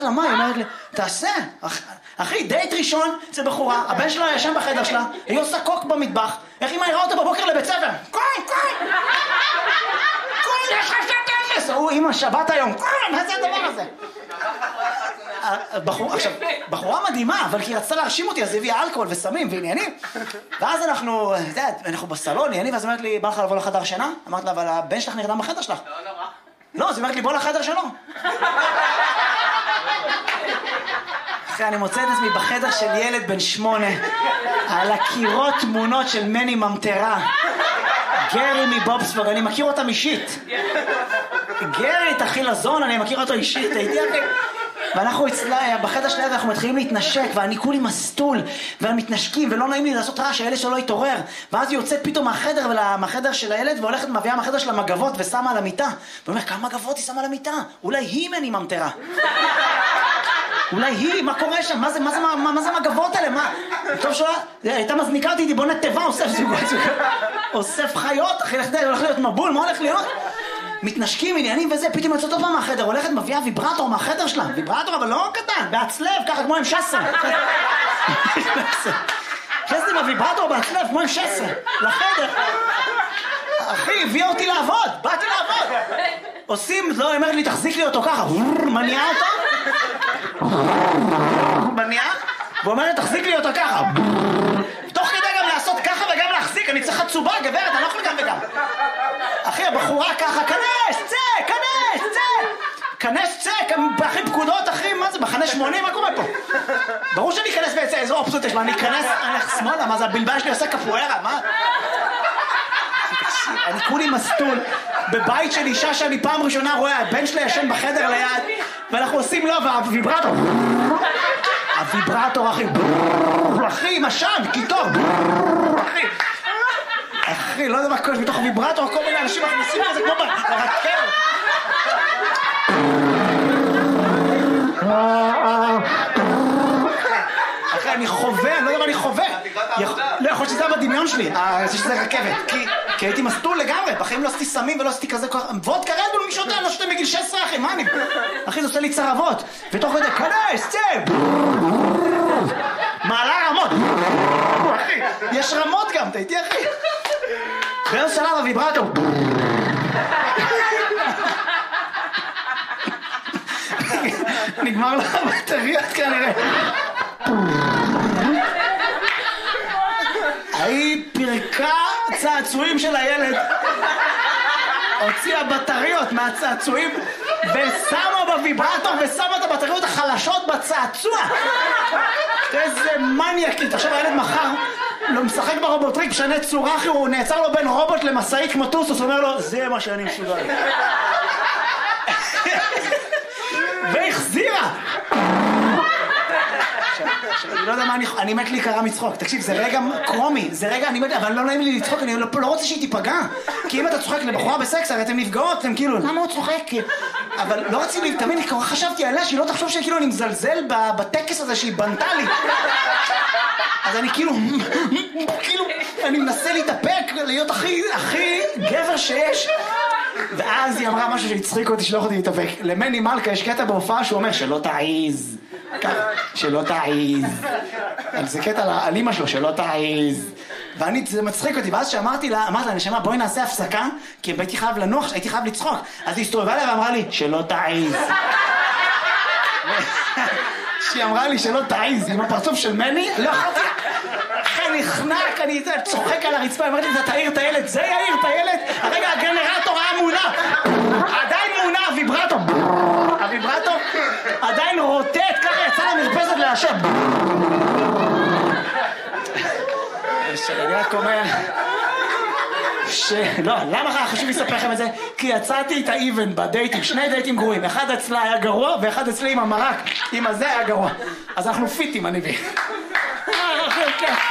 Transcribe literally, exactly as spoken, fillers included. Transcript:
למה? היא אומרת לי, תעשה. אחי, דייט ראשון, זה בחורה, הבן שלה ישן בחדר שלה, היא עושה קוק במטבח, איך אמא יראה אותה בבוקר לבית ספר? קוק, קוק! קוק, יש לך שת אפס! הוא, אמא, שבת היום, קוק, מה זה הדבר הזה? עכשיו, בחורה מדהימה, אבל כי היא רצתה להרשים אותי, אז הביאה אלכוהול וסמים ועניינים. ואז אנחנו, אתה יודע, אנחנו בסלון, עניינים, ואז אומרת לי, בא לך לבוא לחדר שינה? אמרת לה, אבל הבן שלך נרדם בחדר שלך. לא, לא, מה? לא, אז היא אומרת לי, בוא לחדר שלו. אחרי, אני מוצא את עצמי בחדר של ילד בן שמונה, על הקירות תמונות של מני ממטרה. גרי מבובספוג, אני מכיר אותם אישית. גרי, תחיל לזון, אני מכיר אותו אישית, הייתי אחי. ואנחנו אצלה, בחדר של הילד אנחנו מתחילים להתנשק, ואני כולי מסטול, ומתנשקים, ולא נעים לי לעשות רעש, שהילד שלו יתעורר. ואז היא יוצאת פתאום מהחדר, מהחדר של הילד, והולכת מביאה מהחדר של המגבות, ושמה על המיטה. ואומר, כמה מגבות היא שמה על המיטה? אולי היא מני ממטרה. אולי היא, מה קורה שם? מה זה, מה זה, מה, מה זה מגבות האלה? מה? טוב שלה, הייתה מזניקה אותי, בוא נטבע, אוסף זוגות, אוסף חיות, אחי, הולך להיות מבול, מה הולך להיות? מתנשקים, עניינים וזה, פתאום יוצאת עוד פעם מהחדר, הולכת מביאה ויברטור מהחדר שלה, ויברטור אבל לא קטן, בהצלב, ככה כמו עם שסר. חסתי בוויברטור בהצלב, כמו עם שסר, לחדר. אחי, הביאה אותי לעבוד, באתי לעבוד. עושים, לא, היא אומרת לי, תחזיק לי אותו ככה, מניעה אותו. מניעה, ואומרת, תחזיק לי אותו ככה. תוך כדי גם לעשות ככה וגם להחזיק, אני צריך חצובה, גברת, אני לא יכול גם וגם. אחי, הבחורה ככה, כנס, צא, כנס, צא. כנס, צא, אחי, פקודות, אחי, מה זה, בחנה שמונים, מה קורה פה? ברור שאני אכנס ויצא, איזו אופציות יש, מה, אני אכנס, אני אלך שמאלה, מה זה, הבלבל שלי עושה קפוארה, מה? אני כולי מסטול, בבית של אישה שאני פעם ראשונה רואה, הבן שלי ישן בחדר ליד, ואנחנו עושים לו, והוויברטור, הוויברטור, אחי, אחי, משן, קיטור, אחי, אחי, לא יודע מה קורה, מתוך הוויברטור, כל מיני אנשים מכניסים לזה כמו ברקר. אחי, אני חווה, אני לא יודע מה אני חווה. לא, יכול שזה היה בדמיון שלי, שזה רכבת, כי הייתי מסטול לגמרי, בחיים לא עשיתי סמים ולא עשיתי כזה כוח, וודקה רדבול מי שותה, אני לא שותה בגיל שש עשרה, אחי, מה אני? אחי, זה עושה לי צרבות, ותוך כדי, כנס, צא! מעלה רמות, אחי, יש רמות גם, תהייתי אחי. באיזה שלב הוויברטור. נגמר לה הבטריות כנראה. היא פירקה צעצועים של הילד, הוציאה בטריות מהצעצועים ושמה בוויברטור ושמה את הבטריות החלשות בצעצוע. איזה מניאקית. עכשיו הילד מחר לא משחק ברובוטריק, משנה צורה, אחי, הוא נעצר לו בין רובוט למסעי כמו טוסוס, הוא אומר לו, זה מה שאני מסוגל. והחזירה. אני לא יודע מה, אני מת להיקרא מצחוק. תקשיב, זה רגע קרומי, זה רגע, אני מת, אבל לא נעים לי לצחוק, אני לא רוצה שהיא תיפגע. כי אם אתה צוחק לבחורה בסקס, הרי אתם נפגעות, אתם כאילו, למה הוא צוחק? אבל לא רציתי לי, תמיד חשבתי עליה שהיא לא תחשוב שכאילו אני מזלזל בטקס הזה שהיא בנתה לי. אז אני כאילו, כאילו, אני מנסה להתאפק, להיות הכי, הכי גבר שיש. ואז היא אמרה משהו שהצחיק אותי, שלא יכולתי להתאפק. למני מלכה יש קטע בהופעה שהוא אומר, שלא תעיז. שלא תעיז. זה קטע על אמא שלו, שלא תעיז. ואני, זה מצחיק אותי, ואז שאמרתי לה, אמרתי לה, נשמה, בואי נעשה הפסקה, כי הייתי חייב לנוח, הייתי חייב לצחוק. אז היא הסתובבה לה ואמרה לי, שלא תעיז. שהיא אמרה לי שלא תעיז, עם הפרצוף של מני, לא יכולתי. אני נחנק, אני צוחק על הרצפה, אמרתי, אתה תעיר את הילד, זה יעיר את הילד? הרגע הגנרטור היה מונע, עדיין מונע, הוויברטור, הוויברטור עדיין רוטט, ככה יצא למרפסת להשב. שאני רק אומר, לא, למה חשוב לספר לכם את זה? כי יצאתי את האיבן בדייטים, שני דייטים גרועים, אחד אצלה היה גרוע ואחד אצלי עם המרק, עם הזה היה גרוע. אז אנחנו פיטים, אני בי. אה, כן.